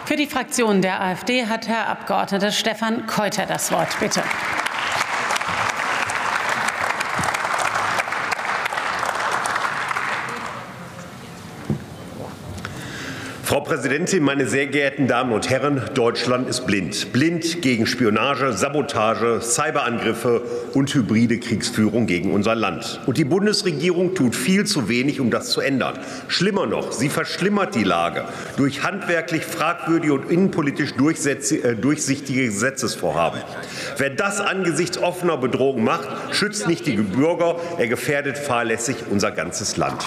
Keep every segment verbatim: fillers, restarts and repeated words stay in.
Für die Fraktion der AfD hat Herr Abgeordneter Stefan Keuter das Wort. Bitte. Frau Präsidentin, meine sehr geehrten Damen und Herren! Deutschland ist blind. Blind gegen Spionage, Sabotage, Cyberangriffe und hybride Kriegsführung gegen unser Land. Und die Bundesregierung tut viel zu wenig, um das zu ändern. Schlimmer noch, sie verschlimmert die Lage durch handwerklich fragwürdige und innenpolitisch durchsichtige Gesetzesvorhaben. Wer das angesichts offener Bedrohung macht, schützt nicht die Bürger, er gefährdet fahrlässig unser ganzes Land.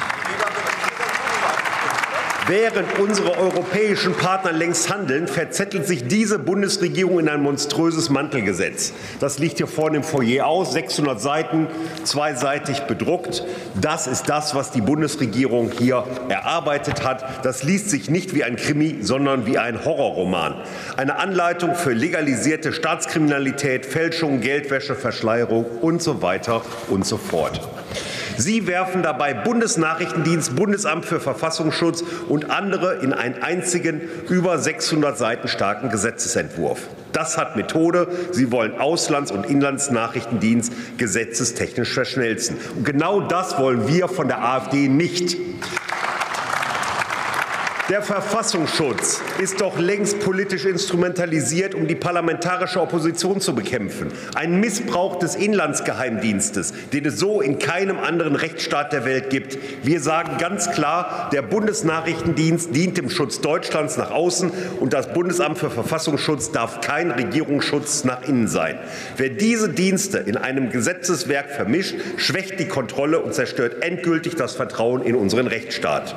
Während unsere europäischen Partner längst handeln, verzettelt sich diese Bundesregierung in ein monströses Mantelgesetz. Das liegt hier vorne im Foyer aus, sechshundert Seiten, zweiseitig bedruckt. Das ist das, was die Bundesregierung hier erarbeitet hat. Das liest sich nicht wie ein Krimi, sondern wie ein Horrorroman. Eine Anleitung für legalisierte Staatskriminalität, Fälschung, Geldwäsche, Verschleierung und so weiter und so fort. Sie werfen dabei Bundesnachrichtendienst, Bundesamt für Verfassungsschutz und andere in einen einzigen, über sechshundert Seiten starken Gesetzesentwurf. Das hat Methode. Sie wollen Auslands- und Inlandsnachrichtendienst gesetzestechnisch verschnellsten. Und genau das wollen wir von der AfD nicht. Der Verfassungsschutz ist doch längst politisch instrumentalisiert, um die parlamentarische Opposition zu bekämpfen. Ein Missbrauch des Inlandsgeheimdienstes, den es so in keinem anderen Rechtsstaat der Welt gibt. Wir sagen ganz klar, der Bundesnachrichtendienst dient dem Schutz Deutschlands nach außen, und das Bundesamt für Verfassungsschutz darf kein Regierungsschutz nach innen sein. Wer diese Dienste in einem Gesetzeswerk vermischt, schwächt die Kontrolle und zerstört endgültig das Vertrauen in unseren Rechtsstaat.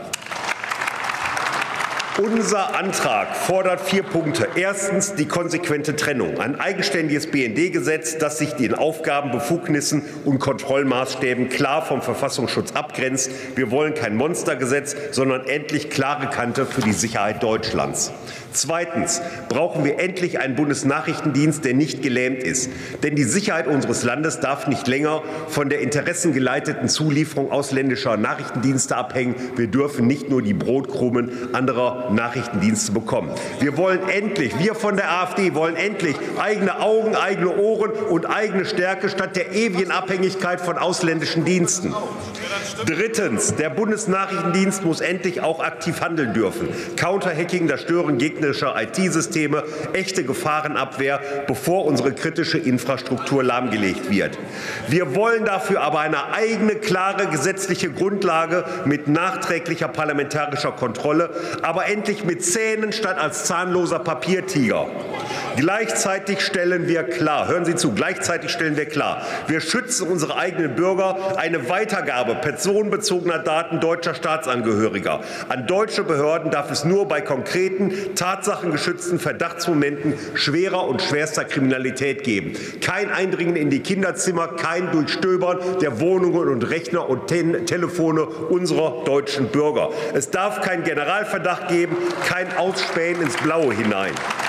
Unser Antrag fordert vier Punkte. Erstens die konsequente Trennung. Ein eigenständiges B N D-Gesetz, das sich den Aufgaben, Befugnissen und Kontrollmaßstäben klar vom Verfassungsschutz abgrenzt. Wir wollen kein Monstergesetz, sondern endlich klare Kante für die Sicherheit Deutschlands. Zweitens brauchen wir endlich einen Bundesnachrichtendienst, der nicht gelähmt ist. Denn die Sicherheit unseres Landes darf nicht länger von der interessengeleiteten Zulieferung ausländischer Nachrichtendienste abhängen. Wir dürfen nicht nur die Brotkrumen anderer Nachrichtendienste bekommen. Wir wollen endlich, wir von der AfD wollen endlich eigene Augen, eigene Ohren und eigene Stärke statt der ewigen Abhängigkeit von ausländischen Diensten. Drittens, der Bundesnachrichtendienst muss endlich auch aktiv handeln dürfen. Counterhacking, das Stören gegnerischer I T-Systeme, echte Gefahrenabwehr, bevor unsere kritische Infrastruktur lahmgelegt wird. Wir wollen dafür aber eine eigene, klare gesetzliche Grundlage mit nachträglicher parlamentarischer Kontrolle, aber endlich mit Zähnen statt als zahnloser Papiertiger. Gleichzeitig stellen wir klar, hören Sie zu, gleichzeitig stellen wir klar, wir schützen unsere eigenen Bürger. Eine Weitergabe personenbezogener Daten deutscher Staatsangehöriger an deutsche Behörden darf es nur bei konkreten, tatsachengeschützten Verdachtsmomenten schwerer und schwerster Kriminalität geben. Kein Eindringen in die Kinderzimmer, kein Durchstöbern der Wohnungen und Rechner und Te- Telefone unserer deutschen Bürger. Es darf keinen Generalverdacht geben, kein Ausspähen ins Blaue hinein.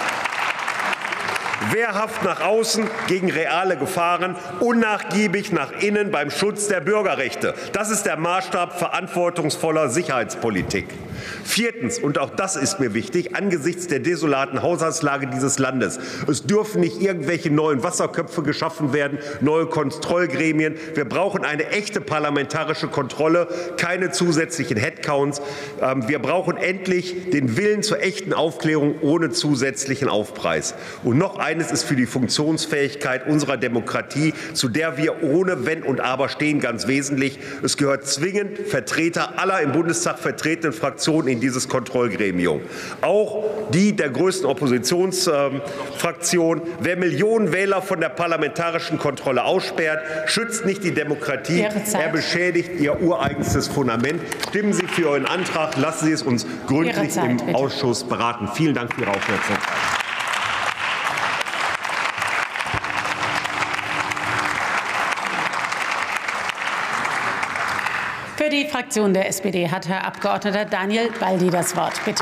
Wehrhaft nach außen gegen reale Gefahren, unnachgiebig nach innen beim Schutz der Bürgerrechte. Das ist der Maßstab verantwortungsvoller Sicherheitspolitik. Viertens, und auch das ist mir wichtig, angesichts der desolaten Haushaltslage dieses Landes. Es dürfen nicht irgendwelche neuen Wasserköpfe geschaffen werden, neue Kontrollgremien. Wir brauchen eine echte parlamentarische Kontrolle, keine zusätzlichen Headcounts. Wir brauchen endlich den Willen zur echten Aufklärung ohne zusätzlichen Aufpreis. Und noch eines ist für die Funktionsfähigkeit unserer Demokratie, zu der wir ohne Wenn und Aber stehen, ganz wesentlich. Es gehört zwingend Vertreter aller im Bundestag vertretenen Fraktionen in dieses Kontrollgremium. Auch die der größten Oppositionsfraktion. Wer Millionen Wähler von der parlamentarischen Kontrolle aussperrt, schützt nicht die Demokratie. Er beschädigt ihr ureigenstes Fundament. Stimmen Sie für Ihren Antrag. Lassen Sie es uns gründlich Zeit, im bitte. Ausschuss beraten. Vielen Dank für Ihre Aufmerksamkeit. Für die Fraktion der S P D hat Herr Abgeordneter Daniel Baldi das Wort. Bitte.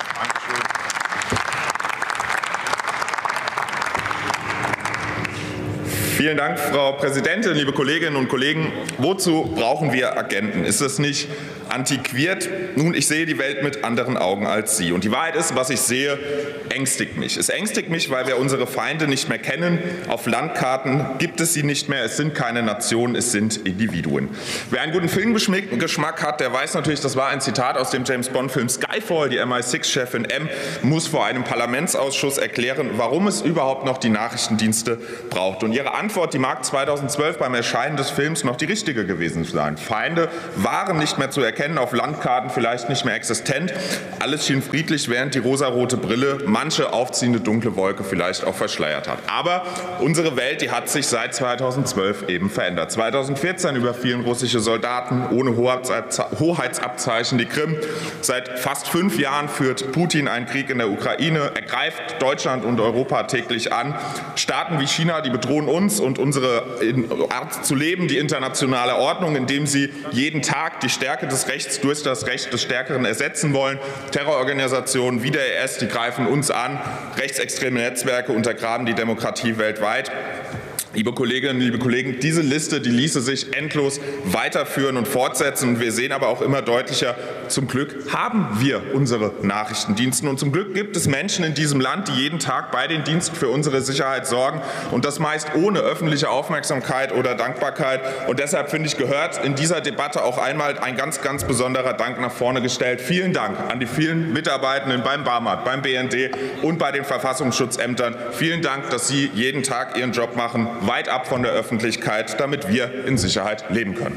Vielen Dank, Frau Präsidentin, liebe Kolleginnen und Kollegen. Wozu brauchen wir Agenten? Ist es nicht antiquiert. Nun, ich sehe die Welt mit anderen Augen als Sie. Und die Wahrheit ist, was ich sehe, ängstigt mich. Es ängstigt mich, weil wir unsere Feinde nicht mehr kennen. Auf Landkarten gibt es sie nicht mehr. Es sind keine Nationen, es sind Individuen. Wer einen guten Filmgeschmack hat, der weiß natürlich, das war ein Zitat aus dem James-Bond-Film Skyfall. Die M I sechs Chefin M muss vor einem Parlamentsausschuss erklären, warum es überhaupt noch die Nachrichtendienste braucht. Und ihre Antwort, die mag zweitausendzwölf beim Erscheinen des Films noch die richtige gewesen sein. Feinde waren nicht mehr zu erkennen, auf Landkarten vielleicht nicht mehr existent. Alles schien friedlich, während die rosarote Brille manche aufziehende dunkle Wolke vielleicht auch verschleiert hat. Aber unsere Welt, die hat sich seit zweitausendzwölf eben verändert. zweitausendvierzehn überfielen russische Soldaten ohne Hoheitsabzeichen die Krim. Seit fast fünf Jahren führt Putin einen Krieg in der Ukraine. Er greift Deutschland und Europa täglich an. Staaten wie China, die bedrohen uns und unsere Art zu leben, die internationale Ordnung, indem sie jeden Tag die Stärke des Rechts durch das Recht des Stärkeren ersetzen wollen. Terrororganisationen wie der I S, die greifen uns an. Rechtsextreme Netzwerke untergraben die Demokratie weltweit. Liebe Kolleginnen, liebe Kollegen, diese Liste, die ließe sich endlos weiterführen und fortsetzen. Und wir sehen aber auch immer deutlicher, zum Glück haben wir unsere Nachrichtendienste. Und zum Glück gibt es Menschen in diesem Land, die jeden Tag bei den Diensten für unsere Sicherheit sorgen. Und das meist ohne öffentliche Aufmerksamkeit oder Dankbarkeit. Und deshalb, finde ich, gehört in dieser Debatte auch einmal ein ganz, ganz besonderer Dank nach vorne gestellt. Vielen Dank an die vielen Mitarbeitenden beim BAMAT, beim B N D und bei den Verfassungsschutzämtern. Vielen Dank, dass Sie jeden Tag Ihren Job machen, weit ab von der Öffentlichkeit, damit wir in Sicherheit leben können.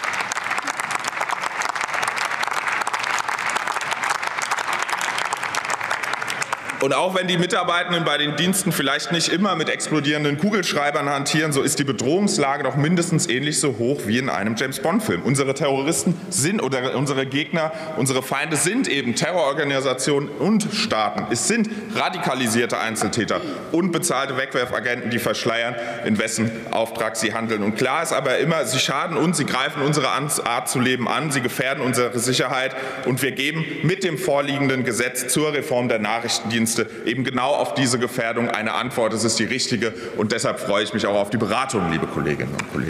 Und auch wenn die Mitarbeitenden bei den Diensten vielleicht nicht immer mit explodierenden Kugelschreibern hantieren, so ist die Bedrohungslage doch mindestens ähnlich so hoch wie in einem James-Bond-Film. Unsere Terroristen sind oder unsere Gegner, unsere Feinde sind eben Terrororganisationen und Staaten. Es sind radikalisierte Einzeltäter und bezahlte Wegwerfagenten, die verschleiern, in wessen Auftrag sie handeln. Und klar ist aber immer, sie schaden uns, sie greifen unsere Art zu leben an, sie gefährden unsere Sicherheit. Und wir geben mit dem vorliegenden Gesetz zur Reform der Nachrichtendienste eben genau auf diese Gefährdung eine Antwort. Es ist die richtige, und deshalb freue ich mich auch auf die Beratungen, liebe Kolleginnen und Kollegen.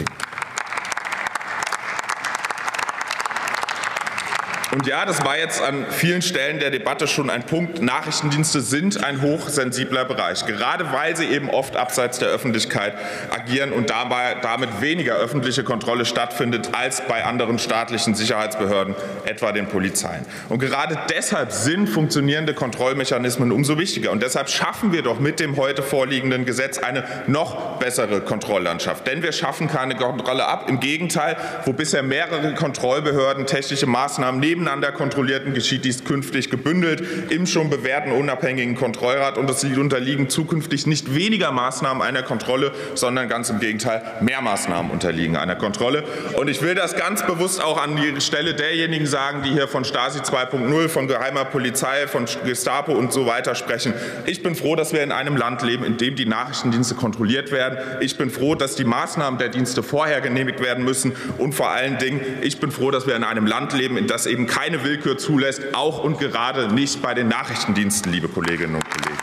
Und ja, das war jetzt an vielen Stellen der Debatte schon ein Punkt. Nachrichtendienste sind ein hochsensibler Bereich, gerade weil sie eben oft abseits der Öffentlichkeit agieren und dabei, damit weniger öffentliche Kontrolle stattfindet als bei anderen staatlichen Sicherheitsbehörden, etwa den Polizeien. Und gerade deshalb sind funktionierende Kontrollmechanismen umso wichtiger. Und deshalb schaffen wir doch mit dem heute vorliegenden Gesetz eine noch bessere Kontrolllandschaft. Denn wir schaffen keine Kontrolle ab. Im Gegenteil, wo bisher mehrere Kontrollbehörden technische Maßnahmen nehmen, nebeneinander kontrollierten, geschieht dies künftig gebündelt im schon bewährten unabhängigen Kontrollrat. Und es unterliegen zukünftig nicht weniger Maßnahmen einer Kontrolle, sondern ganz im Gegenteil, mehr Maßnahmen unterliegen einer Kontrolle. Und ich will das ganz bewusst auch an die Stelle derjenigen sagen, die hier von Stasi zwei Punkt null, von geheimer Polizei, von Gestapo und so weiter sprechen. Ich bin froh, dass wir in einem Land leben, in dem die Nachrichtendienste kontrolliert werden. Ich bin froh, dass die Maßnahmen der Dienste vorher genehmigt werden müssen. Und vor allen Dingen, ich bin froh, dass wir in einem Land leben, in das eben keine Willkür zulässt, auch und gerade nicht bei den Nachrichtendiensten, liebe Kolleginnen und Kollegen.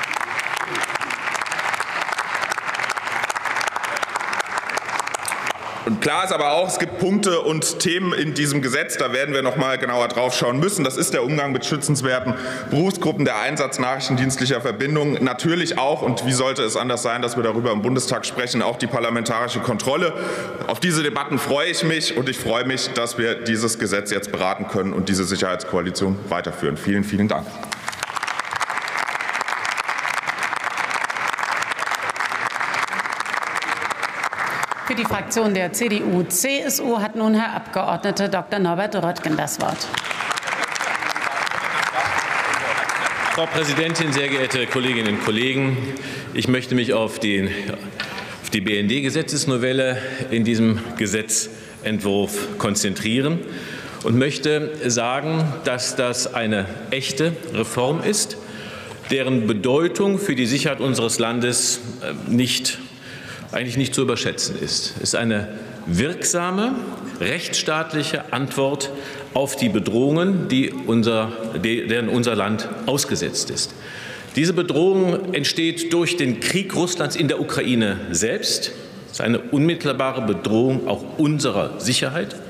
Und klar ist aber auch, es gibt Punkte und Themen in diesem Gesetz, da werden wir noch mal genauer drauf schauen müssen. Das ist der Umgang mit schützenswerten Berufsgruppen, der Einsatz nachrichtendienstlicher Verbindungen. Natürlich auch, und wie sollte es anders sein, dass wir darüber im Bundestag sprechen, auch die parlamentarische Kontrolle. Auf diese Debatten freue ich mich, und ich freue mich, dass wir dieses Gesetz jetzt beraten können und diese Sicherheitskoalition weiterführen. Vielen, vielen Dank. Für die Fraktion der C D U C S U hat nun Herr Abgeordneter Doktor Norbert Röttgen das Wort. Frau Präsidentin, sehr geehrte Kolleginnen und Kollegen! Ich möchte mich auf, den, auf die B N D-Gesetzesnovelle in diesem Gesetzentwurf konzentrieren und möchte sagen, dass das eine echte Reform ist, deren Bedeutung für die Sicherheit unseres Landes nicht eigentlich nicht zu überschätzen ist. Es ist eine wirksame, rechtsstaatliche Antwort auf die Bedrohungen, die unser, deren unser Land ausgesetzt ist. Diese Bedrohung entsteht durch den Krieg Russlands in der Ukraine selbst. Es ist eine unmittelbare Bedrohung auch unserer Sicherheit.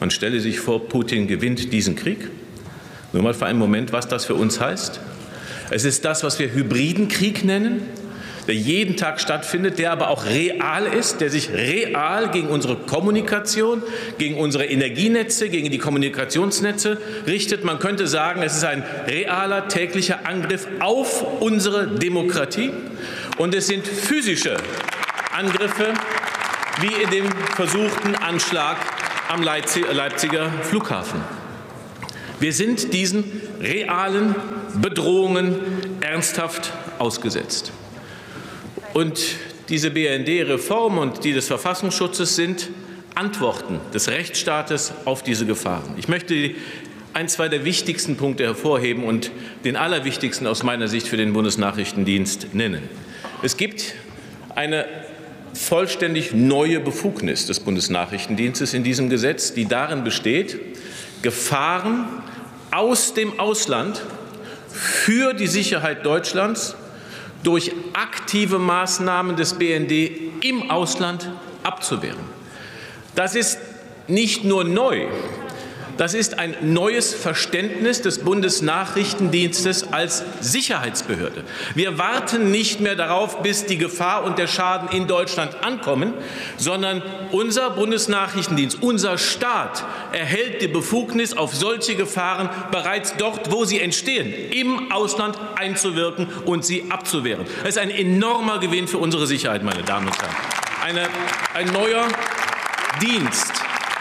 Man stelle sich vor, Putin gewinnt diesen Krieg. Nur mal für einen Moment, was das für uns heißt. Es ist das, was wir hybriden Krieg nennen, der jeden Tag stattfindet, der aber auch real ist, der sich real gegen unsere Kommunikation, gegen unsere Energienetze, gegen die Kommunikationsnetze richtet. Man könnte sagen, es ist ein realer täglicher Angriff auf unsere Demokratie. Und es sind physische Angriffe, wie in dem versuchten Anschlag am Leipziger Flughafen. Wir sind diesen realen Bedrohungen ernsthaft ausgesetzt. Und diese B N D-Reform und die des Verfassungsschutzes sind Antworten des Rechtsstaates auf diese Gefahren. Ich möchte ein, zwei der wichtigsten Punkte hervorheben und den allerwichtigsten aus meiner Sicht für den Bundesnachrichtendienst nennen. Es gibt eine vollständig neue Befugnis des Bundesnachrichtendienstes in diesem Gesetz, die darin besteht, Gefahren aus dem Ausland für die Sicherheit Deutschlands durch aktive Maßnahmen des B N D im Ausland abzuwehren. Das ist nicht nur neu, das ist ein neues Verständnis des Bundesnachrichtendienstes als Sicherheitsbehörde. Wir warten nicht mehr darauf, bis die Gefahr und der Schaden in Deutschland ankommen, sondern unser Bundesnachrichtendienst, unser Staat erhält die Befugnis, auf solche Gefahren bereits dort, wo sie entstehen, im Ausland einzuwirken und sie abzuwehren. Das ist ein enormer Gewinn für unsere Sicherheit, meine Damen und Herren. Eine, ein neuer Dienst,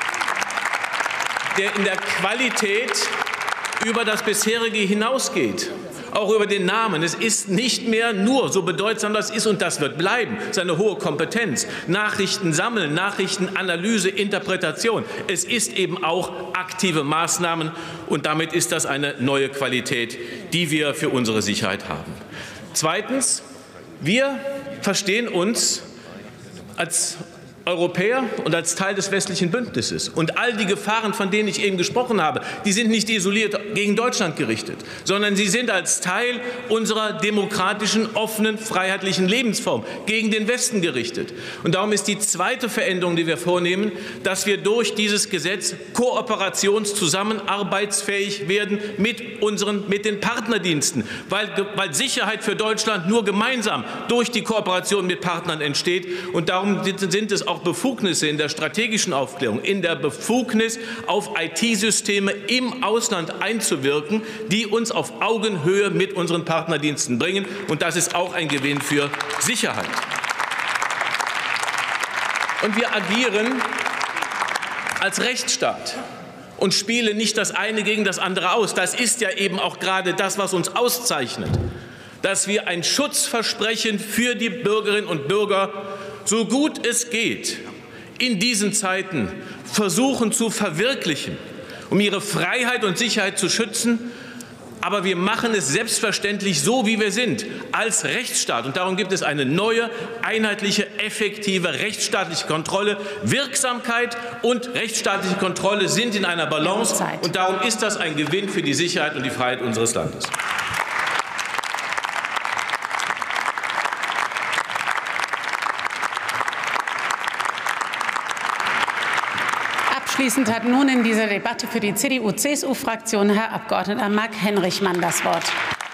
der in der Qualität über das bisherige hinausgeht, auch über den Namen. Es ist nicht mehr nur, so bedeutsam das ist, und das wird bleiben, seine hohe Kompetenz, Nachrichten sammeln, Nachrichtenanalyse, Interpretation. Es ist eben auch aktive Maßnahmen, und damit ist das eine neue Qualität, die wir für unsere Sicherheit haben. Zweitens, wir verstehen uns als Europäer und als Teil des westlichen Bündnisses. Und all die Gefahren, von denen ich eben gesprochen habe, die sind nicht isoliert gegen Deutschland gerichtet, sondern sie sind als Teil unserer demokratischen, offenen, freiheitlichen Lebensform gegen den Westen gerichtet. Und darum ist die zweite Veränderung, die wir vornehmen, dass wir durch dieses Gesetz kooperationszusammenarbeitsfähig werden mit unseren, mit den Partnerdiensten, weil, weil Sicherheit für Deutschland nur gemeinsam durch die Kooperation mit Partnern entsteht. Und darum sind es auch Befugnisse in der strategischen Aufklärung, in der Befugnis, auf I T-Systeme im Ausland einzuwirken, die uns auf Augenhöhe mit unseren Partnerdiensten bringen. Und das ist auch ein Gewinn für Sicherheit. Und wir agieren als Rechtsstaat und spielen nicht das eine gegen das andere aus. Das ist ja eben auch gerade das, was uns auszeichnet, dass wir ein Schutzversprechen für die Bürgerinnen und Bürger, so gut es geht, in diesen Zeiten versuchen zu verwirklichen, um ihre Freiheit und Sicherheit zu schützen. Aber wir machen es selbstverständlich so, wie wir sind, als Rechtsstaat. Und darum gibt es eine neue, einheitliche, effektive rechtsstaatliche Kontrolle. Wirksamkeit und rechtsstaatliche Kontrolle sind in einer Balance. Und darum ist das ein Gewinn für die Sicherheit und die Freiheit unseres Landes. Abschließend hat nun in dieser Debatte für die C D U C S U-Fraktion Herr Abgeordneter Marc Henrichmann das Wort.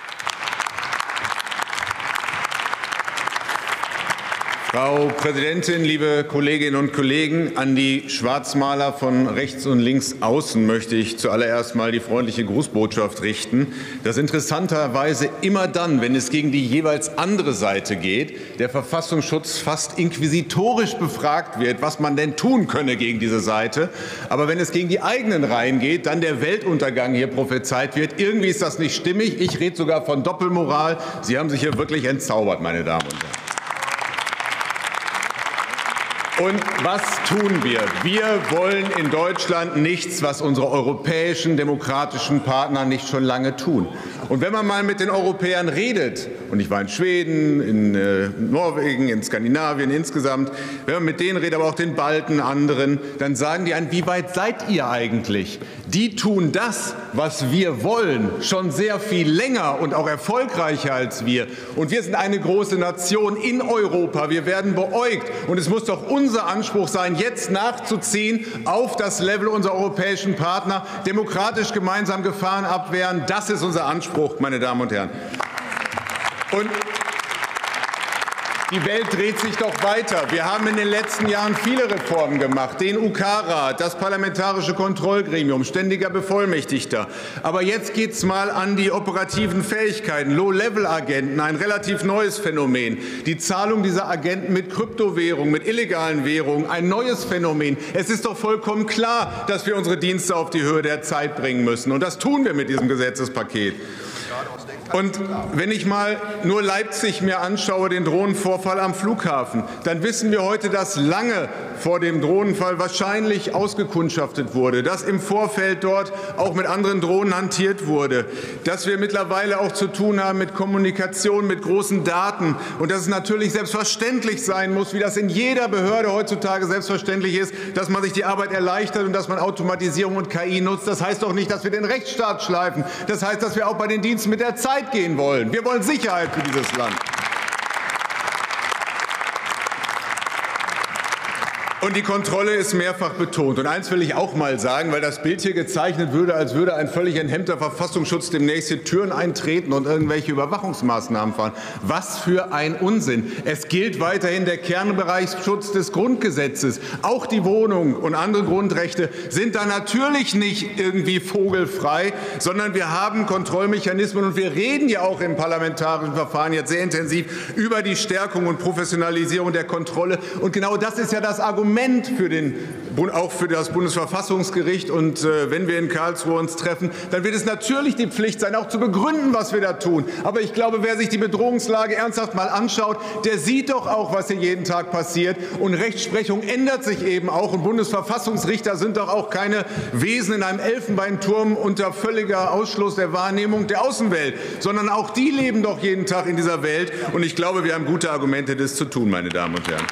Frau Präsidentin, liebe Kolleginnen und Kollegen! An die Schwarzmaler von rechts und links außen möchte ich zuallererst mal die freundliche Grußbotschaft richten, dass interessanterweise immer dann, wenn es gegen die jeweils andere Seite geht, der Verfassungsschutz fast inquisitorisch befragt wird, was man denn tun könne gegen diese Seite. Aber wenn es gegen die eigenen Reihen geht, dann der Weltuntergang hier prophezeit wird. Irgendwie ist das nicht stimmig. Ich rede sogar von Doppelmoral. Sie haben sich hier wirklich entzaubert, meine Damen und Herren. Und was tun wir? Wir wollen in Deutschland nichts, was unsere europäischen demokratischen Partner nicht schon lange tun. Und wenn man mal mit den Europäern redet, und ich war in Schweden, in äh, Norwegen, in Skandinavien insgesamt, wenn man mit denen redet, aber auch den Balten, anderen, dann sagen die an, wie weit seid ihr eigentlich? Die tun das, was wir wollen, schon sehr viel länger und auch erfolgreicher als wir. Und wir sind eine große Nation in Europa. Wir werden beäugt. Und es muss doch uns unser Anspruch sein, jetzt nachzuziehen auf das Level unserer europäischen Partner, demokratisch gemeinsam Gefahren abwehren. Das ist unser Anspruch, meine Damen und Herren. Und die Welt dreht sich doch weiter. Wir haben in den letzten Jahren viele Reformen gemacht. Den U K-Rat, das Parlamentarische Kontrollgremium, ständiger Bevollmächtigter. Aber jetzt geht es mal an die operativen Fähigkeiten. Low-Level-Agenten, ein relativ neues Phänomen. Die Zahlung dieser Agenten mit Kryptowährungen, mit illegalen Währungen, ein neues Phänomen. Es ist doch vollkommen klar, dass wir unsere Dienste auf die Höhe der Zeit bringen müssen. Und das tun wir mit diesem Gesetzespaket. Und wenn ich mal nur Leipzig mir anschaue, den Drohnenvorfall am Flughafen, dann wissen wir heute, dass lange vor dem Drohnenfall wahrscheinlich ausgekundschaftet wurde, dass im Vorfeld dort auch mit anderen Drohnen hantiert wurde, dass wir mittlerweile auch zu tun haben mit Kommunikation, mit großen Daten und dass es natürlich selbstverständlich sein muss, wie das in jeder Behörde heutzutage selbstverständlich ist, dass man sich die Arbeit erleichtert und dass man Automatisierung und K I nutzt. Das heißt doch nicht, dass wir den Rechtsstaat schleifen. Das heißt, dass wir auch bei den Diensten mit der Zeit gehen wollen. Wir wollen Sicherheit für dieses Land. Und die Kontrolle ist mehrfach betont. Und eins will ich auch mal sagen, weil das Bild hier gezeichnet würde, als würde ein völlig enthemmter Verfassungsschutz demnächst hier Türen eintreten und irgendwelche Überwachungsmaßnahmen fahren. Was für ein Unsinn. Es gilt weiterhin der Kernbereichsschutz des Grundgesetzes. Auch die Wohnung und andere Grundrechte sind da natürlich nicht irgendwie vogelfrei, sondern wir haben Kontrollmechanismen. Und wir reden ja auch im parlamentarischen Verfahren jetzt sehr intensiv über die Stärkung und Professionalisierung der Kontrolle. Und genau das ist ja das Argument für den, auch für das Bundesverfassungsgericht. Und äh, wenn wir in Karlsruhe uns treffen, dann wird es natürlich die Pflicht sein, auch zu begründen, was wir da tun. Aber ich glaube, wer sich die Bedrohungslage ernsthaft mal anschaut, der sieht doch auch, was hier jeden Tag passiert. Und Rechtsprechung ändert sich eben auch. Und Bundesverfassungsrichter sind doch auch keine Wesen in einem Elfenbeinturm unter völliger Ausschluss der Wahrnehmung der Außenwelt, sondern auch die leben doch jeden Tag in dieser Welt. Und ich glaube, wir haben gute Argumente, das zu tun, meine Damen und Herren.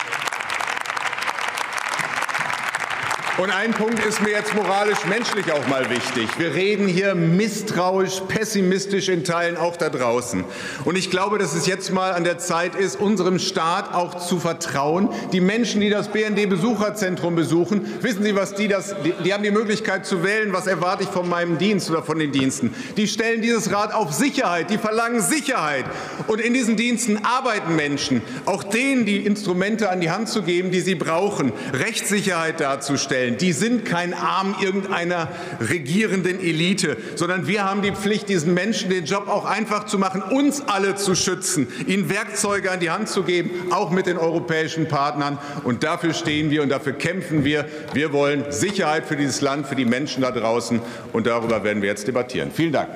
Und ein Punkt ist mir jetzt moralisch-menschlich auch mal wichtig. Wir reden hier misstrauisch, pessimistisch in Teilen auch da draußen. Und ich glaube, dass es jetzt mal an der Zeit ist, unserem Staat auch zu vertrauen. Die Menschen, die das B N D-Besucherzentrum besuchen, wissen Sie, was die das, die, die haben die Möglichkeit zu wählen, was erwarte ich von meinem Dienst oder von den Diensten. Die stellen dieses Rat auf Sicherheit, die verlangen Sicherheit. Und in diesen Diensten arbeiten Menschen, auch denen die Instrumente an die Hand zu geben, die sie brauchen, Rechtssicherheit darzustellen. Die sind kein Arm irgendeiner regierenden Elite, sondern wir haben die Pflicht, diesen Menschen den Job auch einfach zu machen, uns alle zu schützen, ihnen Werkzeuge an die Hand zu geben, auch mit den europäischen Partnern. Und dafür stehen wir und dafür kämpfen wir. Wir wollen Sicherheit für dieses Land, für die Menschen da draußen. Und darüber werden wir jetzt debattieren. Vielen Dank.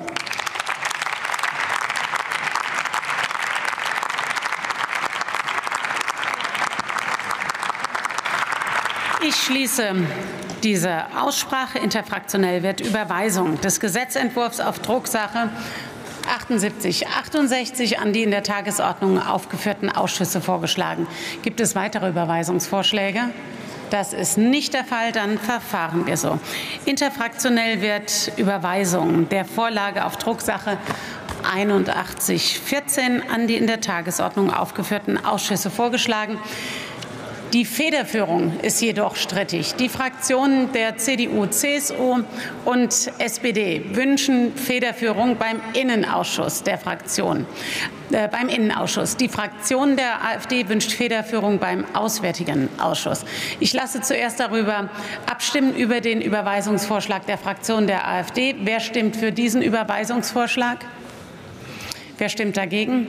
Ich schließe diese Aussprache. Interfraktionell wird Überweisung des Gesetzentwurfs auf Drucksache achtundsiebzig achtundsechzig an die in der Tagesordnung aufgeführten Ausschüsse vorgeschlagen. Gibt es weitere Überweisungsvorschläge? Das ist nicht der Fall. Dann verfahren wir so. Interfraktionell wird Überweisung der Vorlage auf Drucksache einundachtzig vierzehn an die in der Tagesordnung aufgeführten Ausschüsse vorgeschlagen. Die Federführung ist jedoch strittig. Die Fraktionen der C D U, C S U und S P D wünschen Federführung beim Innenausschuss der Fraktion. Äh, beim Innenausschuss. Die Fraktion der AfD wünscht Federführung beim Auswärtigen Ausschuss. Ich lasse zuerst darüber abstimmen, über den Überweisungsvorschlag der Fraktion der AfD. Wer stimmt für diesen Überweisungsvorschlag? Wer stimmt dagegen?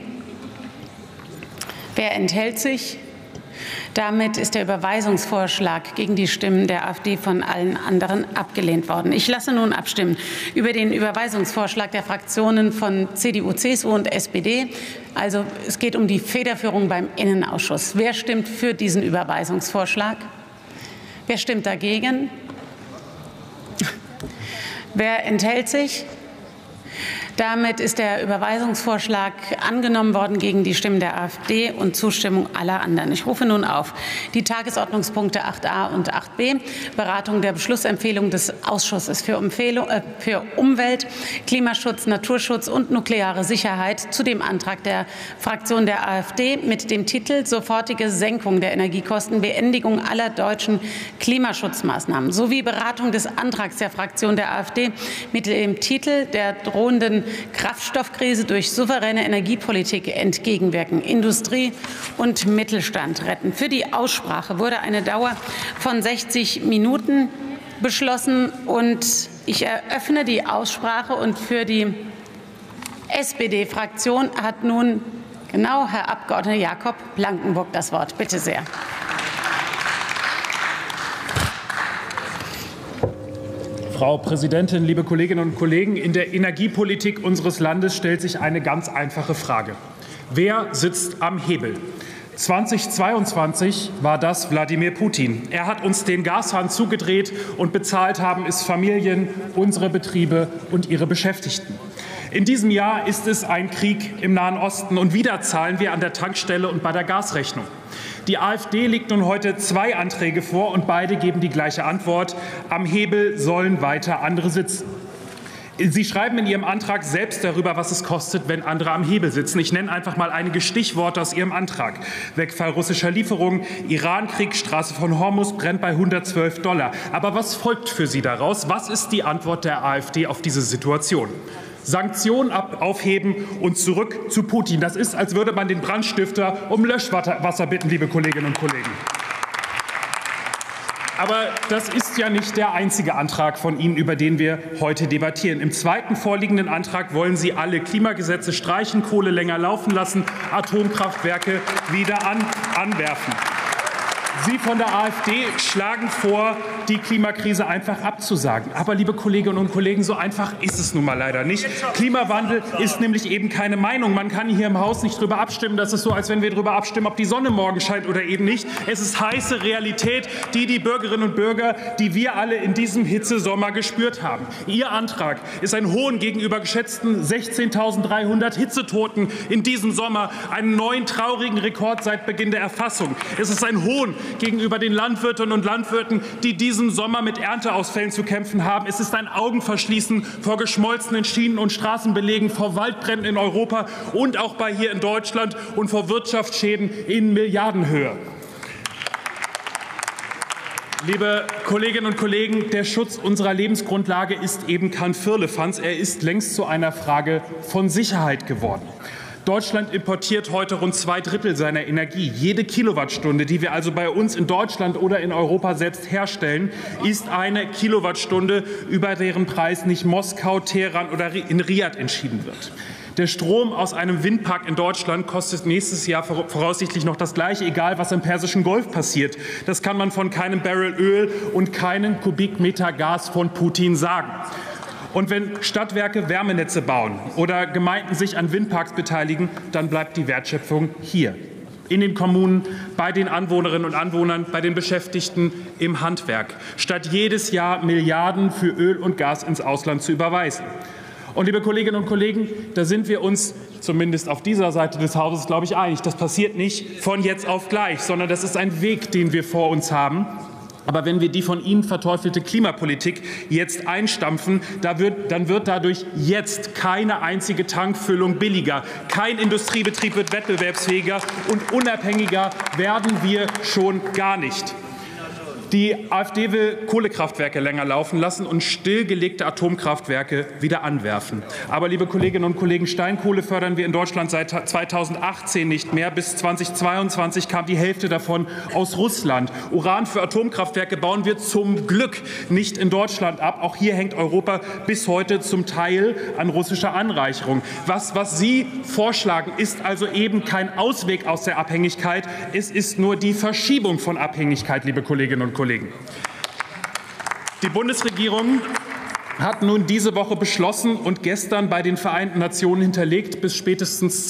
Wer enthält sich? Damit ist der Überweisungsvorschlag gegen die Stimmen der AfD von allen anderen abgelehnt worden. Ich lasse nun abstimmen über den Überweisungsvorschlag der Fraktionen von C D U, C S U und S P D. Also es geht um die Federführung beim Innenausschuss. Wer stimmt für diesen Überweisungsvorschlag? Wer stimmt dagegen? Wer enthält sich? Damit ist der Überweisungsvorschlag angenommen worden gegen die Stimmen der AfD und Zustimmung aller anderen. Ich rufe nun auf die Tagesordnungspunkte acht a und acht b, Beratung der Beschlussempfehlung des Ausschusses für, Empfehlung, äh, für Umwelt, Klimaschutz, Naturschutz und nukleare Sicherheit zu dem Antrag der Fraktion der AfD mit dem Titel Sofortige Senkung der Energiekosten, Beendigung aller deutschen Klimaschutzmaßnahmen sowie Beratung des Antrags der Fraktion der AfD mit dem Titel der drohenden Kraftstoffkrise durch souveräne Energiepolitik entgegenwirken, Industrie und Mittelstand retten. Für die Aussprache wurde eine Dauer von sechzig Minuten beschlossen und ich eröffne die Aussprache und für die S P D-Fraktion hat nun genau Herr Abgeordneter Jakob Blankenburg das Wort. Bitte sehr. Frau Präsidentin, liebe Kolleginnen und Kollegen! In der Energiepolitik unseres Landes stellt sich eine ganz einfache Frage. Wer sitzt am Hebel? zweitausendzweiundzwanzig war das Wladimir Putin. Er hat uns den Gashahn zugedreht und bezahlt haben es Familien, unsere Betriebe und ihre Beschäftigten. In diesem Jahr ist es ein Krieg im Nahen Osten und wieder zahlen wir an der Tankstelle und bei der Gasrechnung. Die AfD legt nun heute zwei Anträge vor und beide geben die gleiche Antwort. Am Hebel sollen weiter andere sitzen. Sie schreiben in Ihrem Antrag selbst darüber, was es kostet, wenn andere am Hebel sitzen. Ich nenne einfach mal einige Stichworte aus Ihrem Antrag. Wegfall russischer Lieferungen, Irankrieg, Straße von Hormuz brennt bei hundertzwölf Dollar. Aber was folgt für Sie daraus? Was ist die Antwort der AfD auf diese Situation? Sanktionen aufheben und zurück zu Putin. Das ist, als würde man den Brandstifter um Löschwasser bitten, liebe Kolleginnen und Kollegen. Aber das ist ja nicht der einzige Antrag von Ihnen, über den wir heute debattieren. Im zweiten vorliegenden Antrag wollen Sie alle Klimagesetze streichen, Kohle länger laufen lassen, Atomkraftwerke wieder an, anwerfen. Sie von der AfD schlagen vor, die Klimakrise einfach abzusagen. Aber, liebe Kolleginnen und Kollegen, so einfach ist es nun mal leider nicht. Klimawandel ist nämlich eben keine Meinung. Man kann hier im Haus nicht darüber abstimmen. Das ist so, als wenn wir darüber abstimmen, ob die Sonne morgen scheint oder eben nicht. Es ist heiße Realität, die die Bürgerinnen und Bürger, die wir alle in diesem Hitzesommer gespürt haben. Ihr Antrag ist ein Hohn gegenüber geschätzten sechzehntausenddreihundert Hitzetoten in diesem Sommer, einen neuen traurigen Rekord seit Beginn der Erfassung. Es ist ein Hohn gegenüber den Landwirtinnen und Landwirten, die diesen Sommer mit Ernteausfällen zu kämpfen haben. Es ist ein Augenverschließen vor geschmolzenen Schienen- und Straßenbelägen, vor Waldbränden in Europa und auch bei hier in Deutschland und vor Wirtschaftsschäden in Milliardenhöhe. Liebe Kolleginnen und Kollegen, der Schutz unserer Lebensgrundlage ist eben kein Firlefanz. Er ist längst zu einer Frage von Sicherheit geworden. Deutschland importiert heute rund zwei Drittel seiner Energie. Jede Kilowattstunde, die wir also bei uns in Deutschland oder in Europa selbst herstellen, ist eine Kilowattstunde, über deren Preis nicht Moskau, Teheran oder in Riad entschieden wird. Der Strom aus einem Windpark in Deutschland kostet nächstes Jahr voraussichtlich noch das Gleiche, egal was im Persischen Golf passiert. Das kann man von keinem Barrel Öl und keinem Kubikmeter Gas von Putin sagen. Und wenn Stadtwerke Wärmenetze bauen oder Gemeinden sich an Windparks beteiligen, dann bleibt die Wertschöpfung hier. In den Kommunen, bei den Anwohnerinnen und Anwohnern, bei den Beschäftigten im Handwerk, statt jedes Jahr Milliarden für Öl und Gas ins Ausland zu überweisen. Und, liebe Kolleginnen und Kollegen, da sind wir uns zumindest auf dieser Seite des Hauses, glaube ich, einig. Das passiert nicht von jetzt auf gleich, sondern das ist ein Weg, den wir vor uns haben. Aber wenn wir die von Ihnen verteufelte Klimapolitik jetzt einstampfen, da wird, dann wird dadurch jetzt keine einzige Tankfüllung billiger. Kein Industriebetrieb wird wettbewerbsfähiger und unabhängiger werden wir schon gar nicht. Die AfD will Kohlekraftwerke länger laufen lassen und stillgelegte Atomkraftwerke wieder anwerfen. Aber, liebe Kolleginnen und Kollegen, Steinkohle fördern wir in Deutschland seit zweitausendachtzehn nicht mehr. Bis zweitausendzweiundzwanzig kam die Hälfte davon aus Russland. Uran für Atomkraftwerke bauen wir zum Glück nicht in Deutschland ab. Auch hier hängt Europa bis heute zum Teil an russischer Anreicherung. Was, was Sie vorschlagen, ist also eben kein Ausweg aus der Abhängigkeit. Es ist nur die Verschiebung von Abhängigkeit, liebe Kolleginnen und Kollegen. Die Bundesregierung hat nun diese Woche beschlossen und gestern bei den Vereinten Nationen hinterlegt, bis spätestens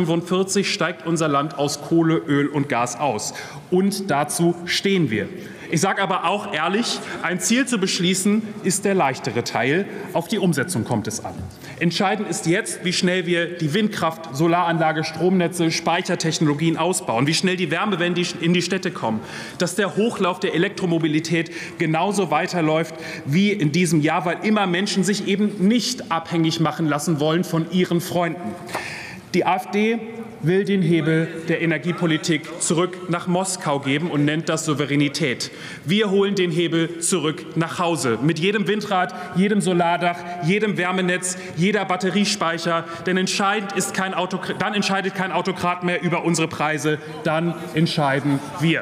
zweitausendfünfundvierzig steigt unser Land aus Kohle, Öl und Gas aus. Und dazu stehen wir. Ich sage aber auch ehrlich, ein Ziel zu beschließen, ist der leichtere Teil. Auf die Umsetzung kommt es an. Entscheidend ist jetzt, wie schnell wir die Windkraft, Solaranlage, Stromnetze, Speichertechnologien ausbauen, wie schnell die Wärmewende in die Städte kommen, dass der Hochlauf der Elektromobilität genauso weiterläuft wie in diesem Jahr, weil immer Menschen sich eben nicht abhängig machen lassen wollen von ihren Freunden. Die AfD will den Hebel der Energiepolitik zurück nach Moskau geben und nennt das Souveränität. Wir holen den Hebel zurück nach Hause. Mit jedem Windrad, jedem Solardach, jedem Wärmenetz, jeder Batteriespeicher. Denn entscheidend ist kein Autokrat, dann entscheidet kein Autokrat mehr über unsere Preise. Dann entscheiden wir.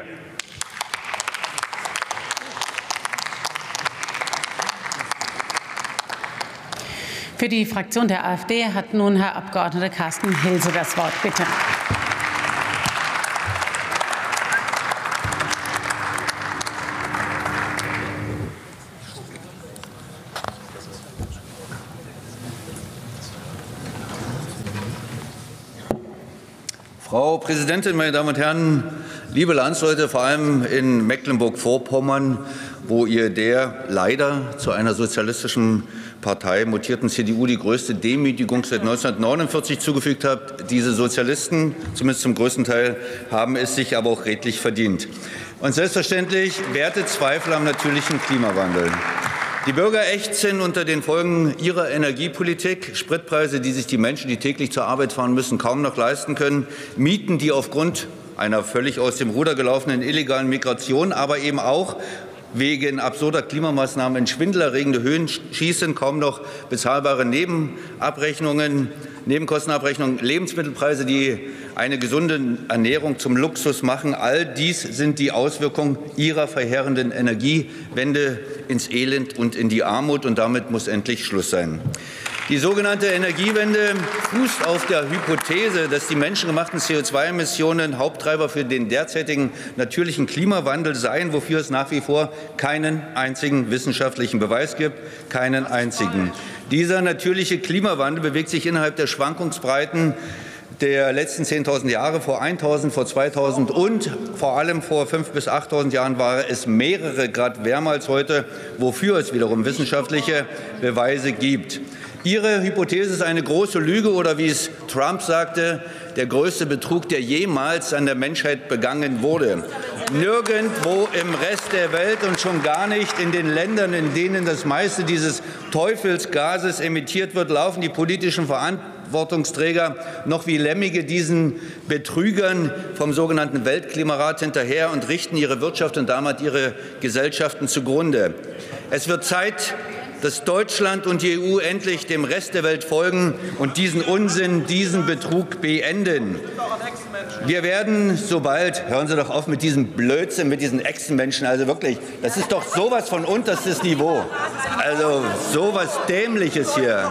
Für die Fraktion der AfD hat nun Herr Abgeordneter Carsten Hilse das Wort. Bitte. Frau Präsidentin, meine Damen und Herren, liebe Landsleute, vor allem in Mecklenburg-Vorpommern, wo ihr der leider zu einer sozialistischen Partei mutierten C D U die größte Demütigung seit neunzehnhundertneunundvierzig zugefügt habt. Diese Sozialisten, zumindest zum größten Teil, haben es sich aber auch redlich verdient. Und selbstverständlich Werte Zweifel am natürlichen Klimawandel. Die Bürger ächzen unter den Folgen ihrer Energiepolitik. Spritpreise, die sich die Menschen, die täglich zur Arbeit fahren müssen, kaum noch leisten können. Mieten, die aufgrund einer völlig aus dem Ruder gelaufenen illegalen Migration, aber eben auch wegen absurder Klimamaßnahmen in schwindelerregende Höhen schießen, kaum noch bezahlbare Nebenabrechnungen, Nebenkostenabrechnungen, Lebensmittelpreise, die eine gesunde Ernährung zum Luxus machen. All dies sind die Auswirkungen ihrer verheerenden Energiewende ins Elend und in die Armut. Und damit muss endlich Schluss sein. Die sogenannte Energiewende fußt auf der Hypothese, dass die menschengemachten C O zwei Emissionen Haupttreiber für den derzeitigen natürlichen Klimawandel seien, wofür es nach wie vor keinen einzigen wissenschaftlichen Beweis gibt, keinen einzigen. Dieser natürliche Klimawandel bewegt sich innerhalb der Schwankungsbreiten der letzten zehntausend Jahre. Vor eintausend, vor zweitausend und vor allem vor fünftausend bis achttausend Jahren war es mehrere Grad wärmer als heute, wofür es wiederum wissenschaftliche Beweise gibt. Ihre Hypothese ist eine große Lüge oder, wie es Trump sagte, der größte Betrug, der jemals an der Menschheit begangen wurde. Nirgendwo im Rest der Welt und schon gar nicht in den Ländern, in denen das meiste dieses Teufelsgases emittiert wird, laufen die politischen Verantwortungsträger noch wie Lemmige diesen Betrügern vom sogenannten Weltklimarat hinterher und richten ihre Wirtschaft und damit ihre Gesellschaften zugrunde. Es wird Zeit, dass Deutschland und die E U endlich dem Rest der Welt folgen und diesen Unsinn, diesen Betrug beenden. Wir werden sobald, hören Sie doch auf mit diesem Blödsinn, mit diesen Echsenmenschen, also wirklich, das ist doch sowas von unterstes Niveau, also sowas Dämliches hier.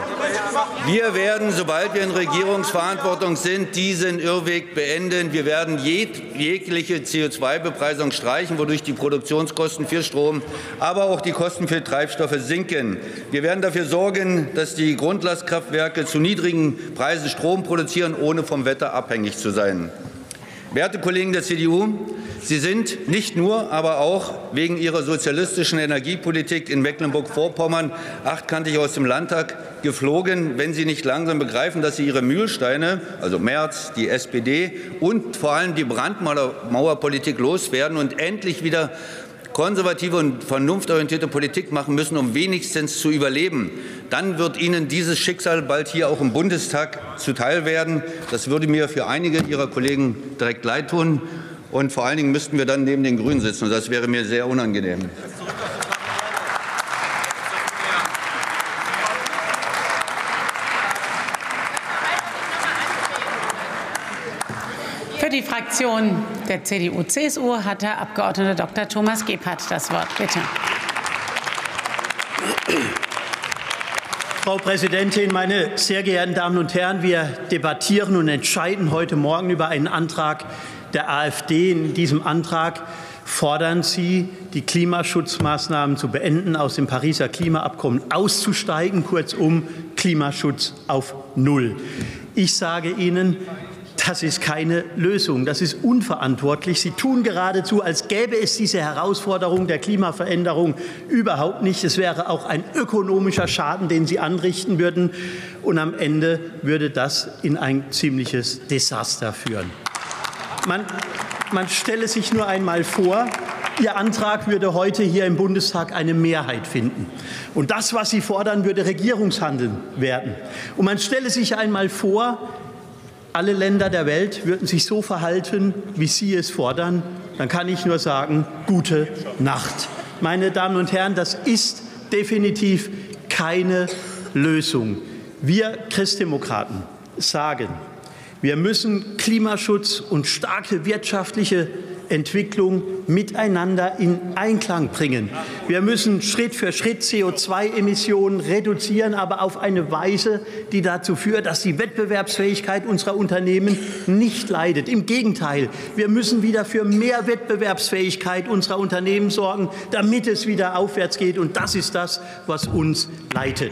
Wir werden, sobald wir in Regierungsverantwortung sind, diesen Irrweg beenden. Wir werden jeg jegliche C O zwei Bepreisung streichen, wodurch die Produktionskosten für Strom, aber auch die Kosten für Treibstoffe sinken. Wir werden dafür sorgen, dass die Grundlastkraftwerke zu niedrigen Preisen Strom produzieren, ohne vom Wetter abhängig zu sein. Werte Kollegen der C D U, Sie sind nicht nur, aber auch wegen Ihrer sozialistischen Energiepolitik in Mecklenburg-Vorpommern achtkantig aus dem Landtag geflogen, wenn Sie nicht langsam begreifen, dass Sie Ihre Mühlsteine, also Merz, die S P D und vor allem die Brandmauerpolitik loswerden und endlich wieder konservative und vernunftorientierte Politik machen müssen, um wenigstens zu überleben. Dann wird Ihnen dieses Schicksal bald hier auch im Bundestag zuteil werden. Das würde mir für einige Ihrer Kollegen direkt leid tun. Und vor allen Dingen müssten wir dann neben den Grünen sitzen. Und das wäre mir sehr unangenehm. Für die Fraktion der C D U C S U hat Herr Abgeordneter Doktor Thomas Gebhardt das Wort. Bitte. Frau Präsidentin, meine sehr geehrten Damen und Herren! Wir debattieren und entscheiden heute Morgen über einen Antrag der AfD. In diesem Antrag fordern Sie, die Klimaschutzmaßnahmen zu beenden, aus dem Pariser Klimaabkommen auszusteigen, kurzum Klimaschutz auf Null. Ich sage Ihnen, das ist keine Lösung. Das ist unverantwortlich. Sie tun geradezu, als gäbe es diese Herausforderung der Klimaveränderung überhaupt nicht. Es wäre auch ein ökonomischer Schaden, den Sie anrichten würden. Und am Ende würde das in ein ziemliches Desaster führen. Man, man stelle sich nur einmal vor, Ihr Antrag würde heute hier im Bundestag eine Mehrheit finden. Und das, was Sie fordern, würde Regierungshandeln werden. Und man stelle sich einmal vor, alle Länder der Welt würden sich so verhalten, wie Sie es fordern. Dann kann ich nur sagen, gute Nacht. Meine Damen und Herren, das ist definitiv keine Lösung. Wir Christdemokraten sagen, wir müssen Klimaschutz und starke wirtschaftliche Entwicklung miteinander in Einklang bringen. Wir müssen Schritt für Schritt C O zwei Emissionen reduzieren, aber auf eine Weise, die dazu führt, dass die Wettbewerbsfähigkeit unserer Unternehmen nicht leidet. Im Gegenteil, wir müssen wieder für mehr Wettbewerbsfähigkeit unserer Unternehmen sorgen, damit es wieder aufwärts geht. Und das ist das, was uns leitet.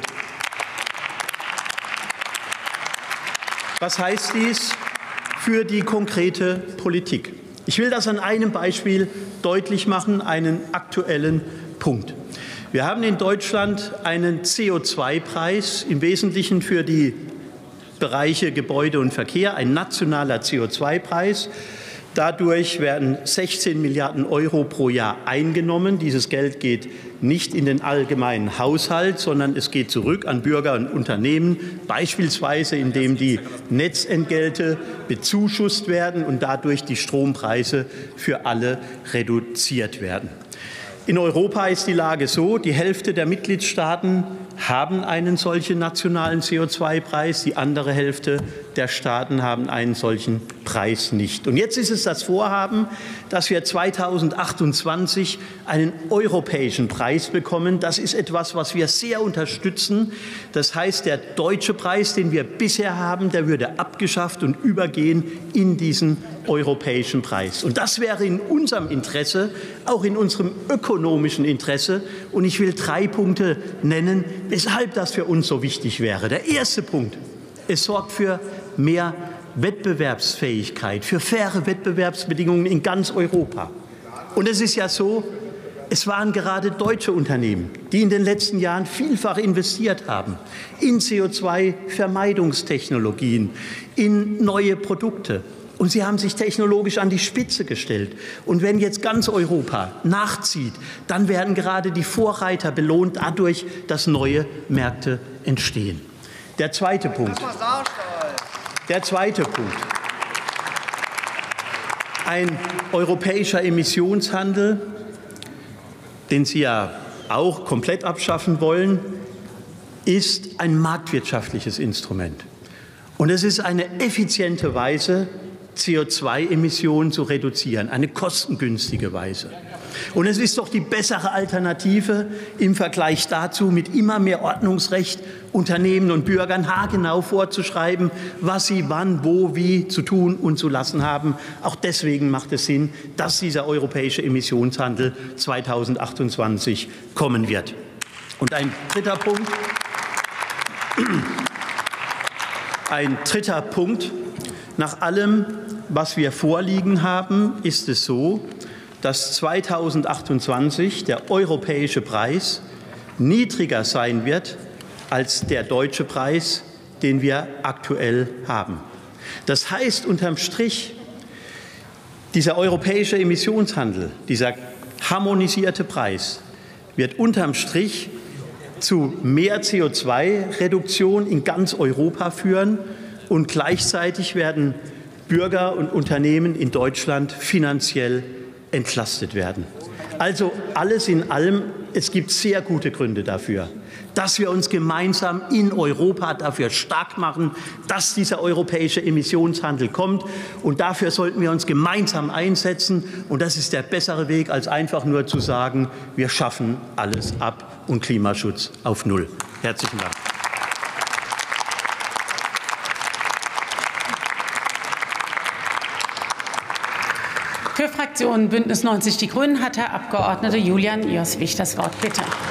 Was heißt dies für die konkrete Politik? Ich will das an einem Beispiel deutlich machen, einen aktuellen Punkt. Wir haben in Deutschland einen C O zwei Preis, im Wesentlichen für die Bereiche Gebäude und Verkehr, ein nationaler C O zwei Preis. Dadurch werden sechzehn Milliarden Euro pro Jahr eingenommen. Dieses Geld geht nicht in den allgemeinen Haushalt, sondern es geht zurück an Bürger und Unternehmen, beispielsweise indem die Netzentgelte bezuschusst werden und dadurch die Strompreise für alle reduziert werden. In Europa ist die Lage so, die Hälfte der Mitgliedstaaten haben einen solchen nationalen C O zwei Preis, die andere Hälfte der Staaten haben einen solchen Preis nicht. Und jetzt ist es das Vorhaben, dass wir zweitausendachtundzwanzig einen europäischen Preis bekommen. Das ist etwas, was wir sehr unterstützen. Das heißt, der deutsche Preis, den wir bisher haben, der würde abgeschafft und übergehen in diesen europäischen Preis. Und das wäre in unserem Interesse, auch in unserem ökonomischen Interesse. Und ich will drei Punkte nennen, weshalb das für uns so wichtig wäre. Der erste Punkt: Es sorgt für mehr Wettbewerbsfähigkeit, für faire Wettbewerbsbedingungen in ganz Europa. Und es ist ja so, es waren gerade deutsche Unternehmen, die in den letzten Jahren vielfach investiert haben in C O zwei Vermeidungstechnologien, in neue Produkte. Und sie haben sich technologisch an die Spitze gestellt. Und wenn jetzt ganz Europa nachzieht, dann werden gerade die Vorreiter belohnt dadurch, dass neue Märkte entstehen. Der zweite Punkt. Der zweite Punkt. Ein europäischer Emissionshandel, den Sie ja auch komplett abschaffen wollen, ist ein marktwirtschaftliches Instrument. Und es ist eine effiziente Weise, C O zwei Emissionen zu reduzieren, eine kostengünstige Weise. Und es ist doch die bessere Alternative im Vergleich dazu, mit immer mehr Ordnungsrecht Unternehmen und Bürgern haargenau vorzuschreiben, was sie wann, wo, wie zu tun und zu lassen haben. Auch deswegen macht es Sinn, dass dieser europäische Emissionshandel zweitausendachtundzwanzig kommen wird. Und ein dritter Punkt. Ein dritter Punkt. Nach allem, was wir vorliegen haben, ist es so, dass zweitausendachtundzwanzig der europäische Preis niedriger sein wird als der deutsche Preis, den wir aktuell haben. Das heißt unterm Strich, dieser europäische Emissionshandel, dieser harmonisierte Preis wird unterm Strich zu mehr C O zwei Reduktion in ganz Europa führen. Und gleichzeitig werden Bürger und Unternehmen in Deutschland finanziell entlastet werden. Also alles in allem, es gibt sehr gute Gründe dafür, dass wir uns gemeinsam in Europa dafür stark machen, dass dieser europäische Emissionshandel kommt. Und dafür sollten wir uns gemeinsam einsetzen. Und das ist der bessere Weg, als einfach nur zu sagen, wir schaffen alles ab und Klimaschutz auf Null. Herzlichen Dank. Für Fraktion Bündnis neunzig Die Grünen hat Herr Abgeordneter Julian Joswig das Wort. Bitte.